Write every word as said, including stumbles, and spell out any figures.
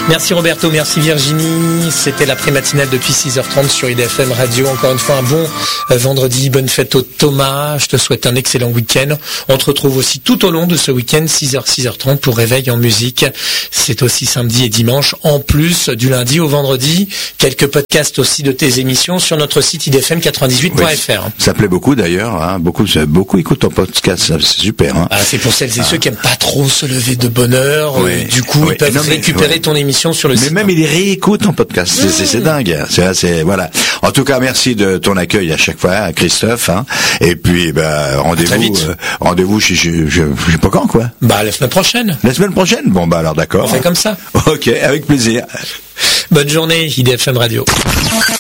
Merci Roberto, merci Virginie. C'était l'après-matinale depuis six heures trente sur I D F M Radio. Encore une fois, un bon euh, vendredi. Bonne fête au Thomas. Je te souhaite un excellent week-end. On te retrouve aussi tout au long de ce week-end, six heures, six heures trente pour Réveil en musique. C'est aussi samedi et dimanche, en plus du lundi au vendredi. Quelques podcasts aussi de tes émissions sur notre site I D F M quatre-vingt-dix-huit point F R. Oui, ça plaît beaucoup d'ailleurs. Hein. Beaucoup, beaucoup écoutent ton podcast. C'est super. Hein. Ah, c'est pour celles et ah. ceux qui aiment pas trop se lever de bonne heure. Oui. Euh, du coup, oui. ils peuvent non, mais, récupérer ouais. ton émission sur le mais site. Mais même ils les réécoutent en podcast. C'est, c'est, c'est dingue. C'est, c'est, voilà. En tout cas, merci de ton accueil à chaque fois, Christophe. Hein. Et puis, bah, rendez-vous, euh, rendez-vous, je, je, je, je sais pas quand, quoi. Bah, la semaine prochaine. La semaine prochaine. Bon, bah, alors d'accord. On fait comme ça. Ok, avec plaisir. Bonne journée, I D F M Radio.